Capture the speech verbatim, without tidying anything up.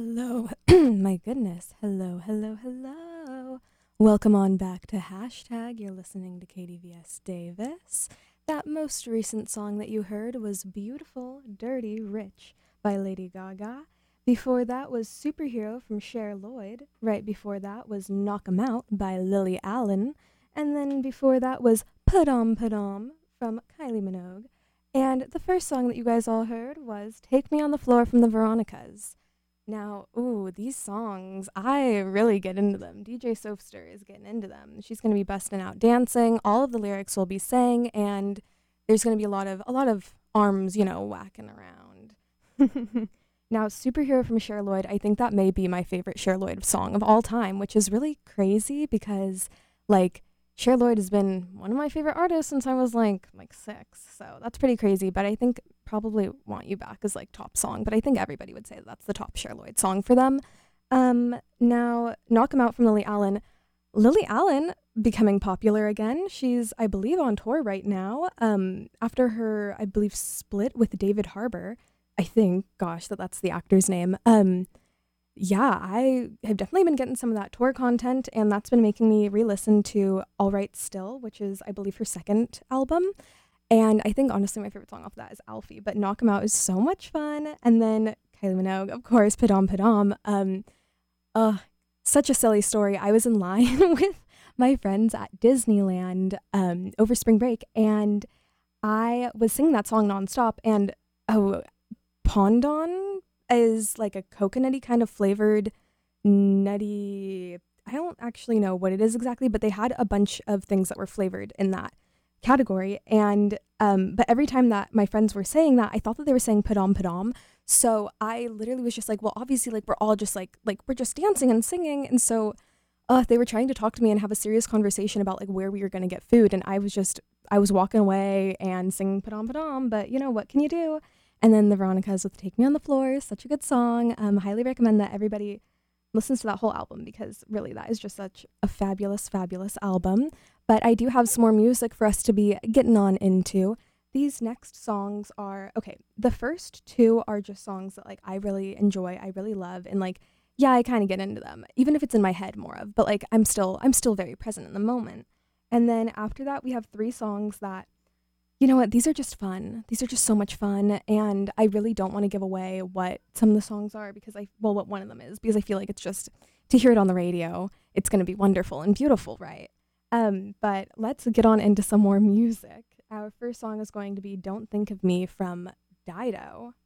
Hello. My goodness. Hello, hello, hello. Welcome on back to Hashtag. You're listening to Katie V S Davis. That most recent song that you heard was Beautiful, Dirty, Rich by Lady Gaga. Before that was Superhero from Cher Lloyd. Right before that was Knock 'Em Out by Lily Allen. And then before that was Padam Padam from Kylie Minogue. And the first song that you guys all heard was Take Me on the Floor from the Veronicas. Now, ooh, these songs, I really get into them. D J Soapster is getting into them. She's going to be busting out dancing. All of the lyrics will be sang, and there's going to be a lot of a lot of arms, you know, whacking around. Now, Superhero from Cher Lloyd, I think that may be my favorite Cher Lloyd song of all time, which is really crazy because, like, Cher Lloyd has been one of my favorite artists since I was like like six, so that's pretty crazy. But I think probably "Want You Back" is like top song. But I think everybody would say that that's the top Cher Lloyd song for them. Um, now "Knock 'Em Out" from Lily Allen. Lily Allen becoming popular again. She's, I believe, on tour right now. Um, after her, I believe, split with David Harbour. I think, gosh, that that's the actor's name. Um, yeah, I have definitely been getting some of that tour content, and that's been making me re-listen to All Right Still, which is, I believe, her second album. And I think, honestly, my favorite song off that is Alfie, but Knock 'Em Out is so much fun. And then Kylie Minogue, of course, Padam Padam. Um, uh, such a silly story. I was in line with my friends at Disneyland um, over spring break, and I was singing that song nonstop, and oh, Pondon is like a coconutty kind of flavored nutty. I don't actually know what it is exactly, but they had a bunch of things that were flavored in that category. And um, but every time that my friends were saying that, I thought that they were saying padam padam. So I literally was just like, well, obviously, like we're all just like like we're just dancing and singing. And so uh, they were trying to talk to me and have a serious conversation about like where we were gonna get food, and I was just I was walking away and singing padam padam. But you know what can you do? And then the Veronicas with Take Me on the Floor, such a good song. Um, highly recommend that everybody listens to that whole album because really that is just such a fabulous, fabulous album. But I do have some more music for us to be getting on into. These next songs are, okay, the first two are just songs that like I really enjoy, I really love, and like, yeah, I kind of get into them, even if it's in my head more of, but like I'm still, I'm still very present in the moment. And then after that, we have three songs that you know what? These are just fun. These are just so much fun. And I really don't want to give away what some of the songs are because I, well, what one of them is, because I feel like it's just to hear it on the radio, it's going to be wonderful and beautiful, right? Um, but let's get on into some more music. Our first song is going to be Don't Think of Me from Dido.